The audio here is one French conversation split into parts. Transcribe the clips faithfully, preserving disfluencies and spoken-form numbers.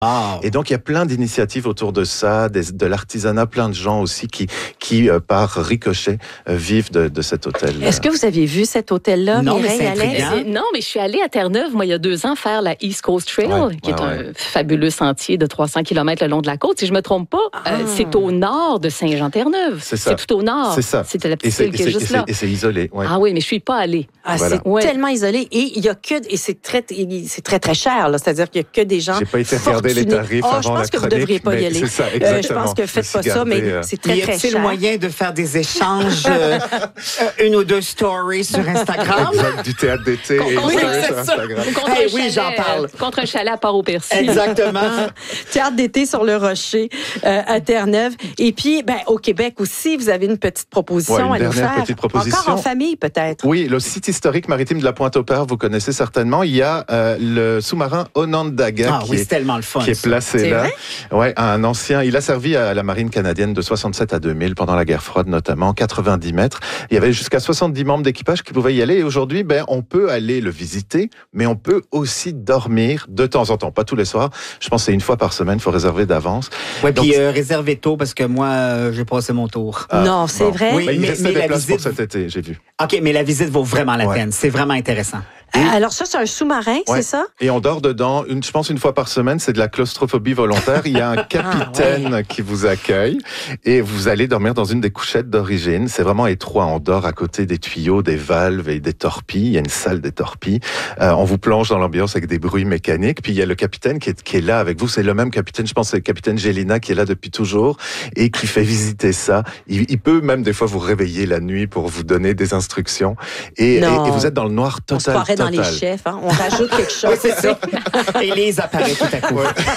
Ah. Et donc, il y a plein d'initiatives autour de ça, des, de l'artisanat, plein de gens aussi qui, qui euh, par ricochet, euh, vivent de, de cet hôtel. Est-ce que vous aviez vu cet hôtel-là, Non, Mireille, mais c'est Alex? intriguant. Non, mais je suis allée à Terre-Neuve, moi, il y a deux ans, faire la East Coast Trail, Ouais, qui est ouais, un ouais. fabuleux sentier de trois cents kilomètres le long de la côte. Si je me trompe pas, Ah. euh, c'est au nord de Saint-Jean-Terre-Neuve. C'est ça. C'est tout au nord. C'est ça. C'était la Et petite c'est, île et qui est c'est, juste et c'est, là. et c'est isolé. Ouais. Ah oui, mais je suis pas allée. Ah, Voilà. c'est Ouais. tellement isolé et il y a que et c'est très c'est très très cher là, c'est-à-dire qu'il y a que des gens J'ai pas été regarder les fortunés. tarifs Oh, avant je pense la que vous chronique, devriez pas y mais aller. c'est ça, Euh, exactement. je pense que Je faites me suis pas ça, mais gardé, euh, c'est très Y très a-t-il cher. moyen de faire des échanges, euh, euh, une ou deux stories sur Instagram? Exact, du théâtre d'été et Oui, une story c'est sur ça. Instagram. Ou contre, Hey, un oui, chalet, j'en parle. euh, contre un chalet à Port-au-Percy. Exactement. Théâtre d'été sur le Rocher euh, à Terre-Neuve. Et puis, ben, au Québec aussi, vous avez une petite proposition Ouais, une à nous dernière faire. petite proposition. Encore en famille, peut-être. Oui, le site historique maritime de la Pointe-au-Père, vous connaissez certainement. Il y a euh, le sous-marin Onondaga Ah qui, oui, est, c'est tellement le fun. qui est ça. placé C'est là. vrai? Ouais, un ancien. Il a servi à la marine canadienne de soixante-sept à deux mille pendant la guerre froide, notamment quatre-vingt-dix mètres. Il y avait jusqu'à soixante-dix membres d'équipage qui pouvaient y aller. Et aujourd'hui, ben, on peut aller le visiter, mais on peut aussi dormir de temps en temps, pas tous les soirs. Je pense que c'est une fois par semaine. Il faut réserver d'avance. Ouais, Donc, puis euh, réservez tôt parce que moi, euh, j'ai passé mon tour. Ah, Non, c'est bon. vrai? Oui, Ben, il mais- restait mais des la places pour visite- cet été, j'ai vu. OK, mais la visite vaut vraiment la Ouais. peine. C'est vraiment intéressant. Et- Alors ça, c'est un sous-marin, Ouais. c'est ça? Et on dort dedans, une, je pense une fois par semaine, c'est de la claustrophobie volontaire. Il y a un capitaine qui vous accueille et vous allez dormir dans une des couchettes d'origine. C'est vraiment étroit, on dort à côté des tuyaux, des valves et des torpilles. Il y a une salle des torpilles. Euh, on vous plonge dans l'ambiance avec des bruits mécaniques. Puis il y a le capitaine qui est, qui est là avec vous. C'est le même capitaine, je pense c'est le capitaine Gélina qui est là depuis toujours et qui fait visiter ça. Il, il peut même des fois vous réveiller la nuit pour vous donner des instructions. Et, et, Non. et vous êtes dans le noir On se total. croirait dans les total. chefs, hein? On rajoute quelque chose. Oui, c'est ça. Élise apparaît tout à coup.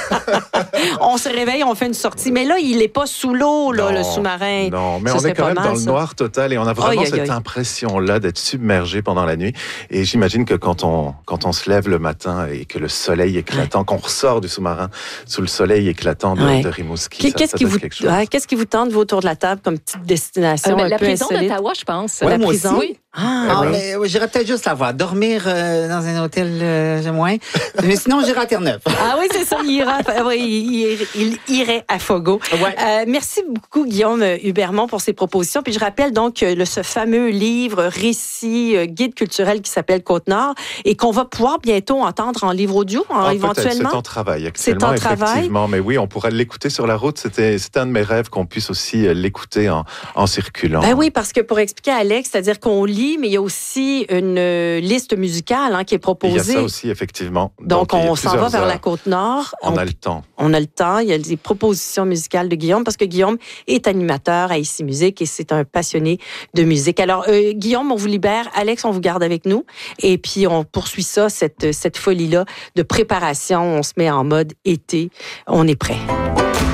On se réveille, on fait une sortie. Mais là, il n'est pas sous l'eau, là, Non, le sous-marin. Non, mais Ça on serait est quand pas même mal, dans le ça. noir total et on a vraiment Aïe, aïe, cette aïe. impression-là d'être submergé pendant la nuit. Et j'imagine que quand on, quand on se lève le matin et que le soleil éclatant, qu'on ressort du sous-marin sous le soleil éclatant de, Ouais. de Rimouski, Qu'est- ça, Qu'est-ce ça qui doit vous, être quelque chose. ouais, qu'est-ce qui vous tente, vous, autour de la table, comme petite destination Euh, ben, un la peu prison insolite? d'Ottawa, je pense. Ouais, La moi prison? aussi. Oui. Ah, Ah, oui. mais ouais, j'irais peut-être juste la voir. Dormir euh, dans un hôtel, euh, j'ai moins. Mais sinon, j'irai à Terre-Neuve. Ah oui, c'est ça, il, ira, oui, il, il- il irait à Fogo. Ouais. Euh, merci beaucoup, Guillaume Hubermont, pour ces propositions. Puis je rappelle donc euh, le, ce fameux livre, récit, euh, guide culturel qui s'appelle Côte-Nord et qu'on va pouvoir bientôt entendre en livre audio, hein, Ah, peut-être, éventuellement. c'est en travail actuellement, C'est en travail. effectivement. Mais oui, on pourrait l'écouter sur la route. C'était, c'était un de mes rêves qu'on puisse aussi euh, l'écouter en, en circulant. Ben oui, parce que pour expliquer à Alex, c'est-à-dire qu'on lit, mais il y a aussi une euh, liste musicale hein, qui est Il y a proposée. ça aussi, effectivement. Donc, il y a on s'en va plusieurs vers la heures. Côte-Nord. On a le temps. On a le temps. Il y a des propositions musicales de Guillaume parce que Guillaume est animateur à Ici Musique et c'est un passionné de musique. Alors, euh, Guillaume, on vous libère. Alex, on vous garde avec nous. Et puis, on poursuit ça, cette, cette folie-là de préparation. On se met en mode été. On est prêt.